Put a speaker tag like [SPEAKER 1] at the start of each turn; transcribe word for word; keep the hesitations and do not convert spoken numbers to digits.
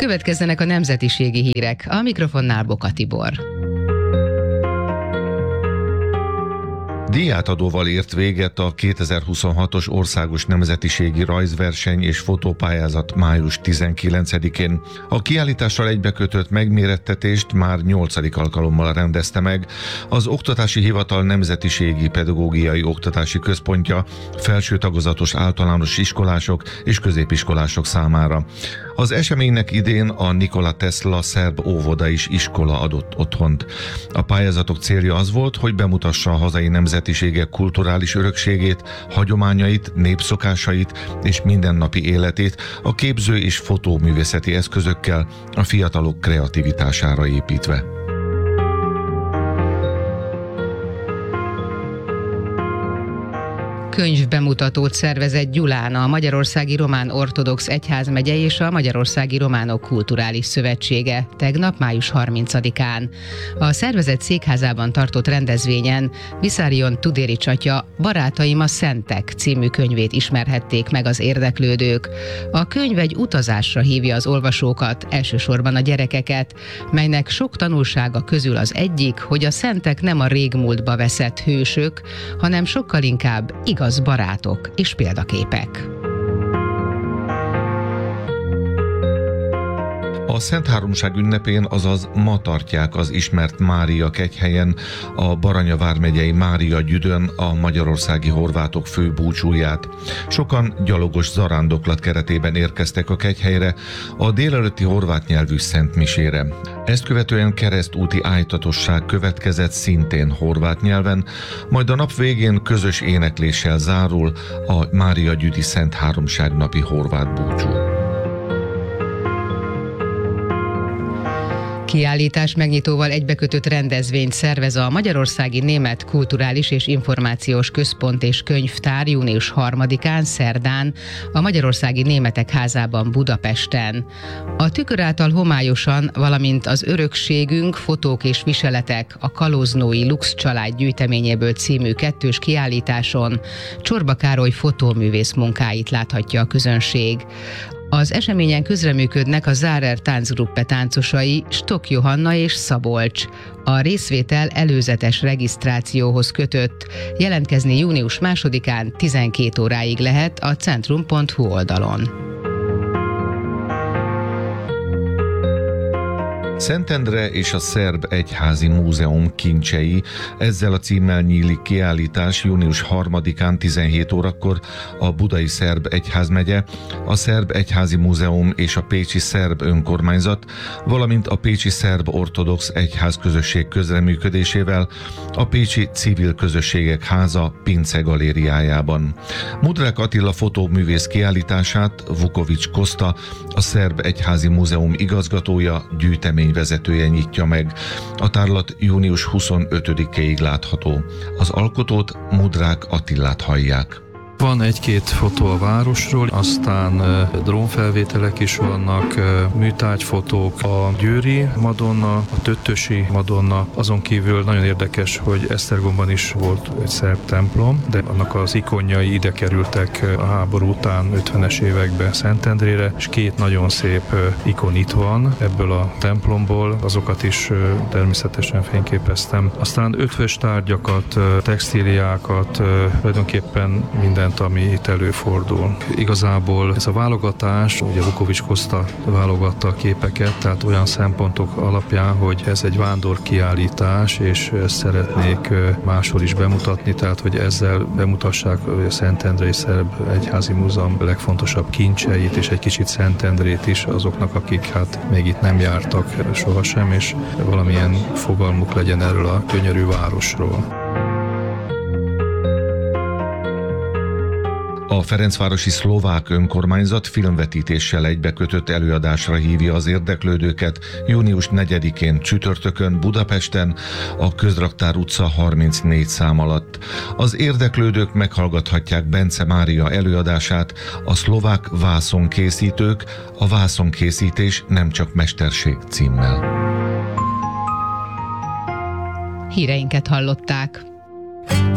[SPEAKER 1] Következzenek a nemzetiségi hírek. A mikrofonnál Boka Tibor.
[SPEAKER 2] Díjátadóval ért véget a kétezer-huszonhatos országos nemzetiségi rajzverseny és fotópályázat május tizenkilencedikén. A kiállítással egybekötött megmérettetést már nyolcadik alkalommal rendezte meg az Oktatási Hivatal Nemzetiségi Pedagógiai Oktatási Központja felső tagozatos általános iskolások és középiskolások számára. Az eseménynek idén a Nikola Tesla szerb óvoda is iskola adott otthont. A pályázatok célja az volt, hogy bemutassa a hazai nemzetiségek kulturális örökségét, hagyományait, népszokásait és mindennapi életét a képző és fotóművészeti eszközökkel, a fiatalok kreativitására építve.
[SPEAKER 1] Könyvbemutatót szervezett Gyulán a Magyarországi Román Ortodox Egyházmegye és a Magyarországi Románok Kulturális Szövetsége tegnap május harmincadikán. A szervezet székházában tartott rendezvényen Viszárion Tudérics atya Barátaim a Szentek című könyvét ismerhették meg az érdeklődők. A könyv egy utazásra hívja az olvasókat, elsősorban a gyerekeket, melynek sok tanulsága közül az egyik, hogy a szentek nem a régmúltba veszett hősök, hanem sokkal inkább igaz az barátok és példaképek.
[SPEAKER 2] A Szent Háromság ünnepén, azaz ma tartják az ismert Mária kegyhelyen, a Baranya vármegyei Mária Gyüdön a magyarországi horvátok fő búcsúját. Sokan gyalogos zarándoklat keretében érkeztek a kegyhelyre, a délelőtti horvát nyelvű szentmisére. Ezt követően keresztúti ájtatosság következett szintén horvát nyelven, majd a nap végén közös énekléssel zárul a Mária Gyüdi Szent Háromság napi horvát búcsú.
[SPEAKER 1] Kiállítás megnyitóval egybekötött rendezvényt szervez a Magyarországi Német Kulturális és Információs Központ és Könyvtár június harmadikán, szerdán, a Magyarországi Németek Házában Budapesten. A tükör által homályosan, valamint az örökségünk, fotók és viseletek a Kalóznói Lux család gyűjteményéből című kettős kiállításon Csorba Károly fotóművész munkáit láthatja a közönség. Az eseményen közreműködnek a Zárer Táncgruppe táncosai Stok Johanna és Szabolcs. A részvétel előzetes regisztrációhoz kötött. Jelentkezni június másodikán tizenkét óráig lehet a centrum pont hu oldalon.
[SPEAKER 2] Szentendre és a Szerb Egyházi Múzeum kincsei, ezzel a címmel nyílik kiállítás június harmadikán tizenhét órakor a Budai Szerb Egyházmegye, a Szerb Egyházi Múzeum és a Pécsi Szerb Önkormányzat, valamint a Pécsi Szerb Ortodox Egyházközösség közreműködésével a Pécsi Civil Közösségek Háza Pince galériájában. Mudrák Attila fotóművész kiállítását Vukovics Kosta, a Szerb Egyházi Múzeum igazgatója, gyűjtemény vezetője nyitja meg. A tárlat június huszonötödikéig látható. Az alkotót, Mudrák Attilát hallják.
[SPEAKER 3] Van egy-két fotó a városról, aztán drónfelvételek is vannak, műtárgyfotók, a Győri Madonna, a Töttösi Madonna, azon kívül nagyon érdekes, hogy Esztergomban is volt egy szerb templom, de annak az ikonjai ide kerültek a háború után ötvenes években Szentendrére, és két nagyon szép ikon itt van ebből a templomból, azokat is természetesen fényképeztem. Aztán ötvös tárgyakat, textíliákat, tulajdonképpen minden, ami itt előfordul. Igazából ez a válogatás, ugye Vukovics Kosta válogatta a képeket, tehát olyan szempontok alapján, hogy ez egy vándorkiállítás, és ezt szeretnék máshol is bemutatni, tehát hogy ezzel bemutassák a Szentendrei Szerb Egyházi Múzeum legfontosabb kincseit, és egy kicsit Szentendrét is azoknak, akik hát még itt nem jártak sohasem, és valamilyen fogalmuk legyen erről a gyönyörű városról.
[SPEAKER 2] A Ferencvárosi Szlovák Önkormányzat filmvetítéssel egybekötött előadásra hívja az érdeklődőket június negyedikén csütörtökön Budapesten, a Közraktár utca harmincnégy szám alatt. Az érdeklődők meghallgathatják Bence Mária előadását, a Szlovák vászonkészítők, a vászonkészítés nem csak mesterség címmel.
[SPEAKER 1] Híreinket hallották.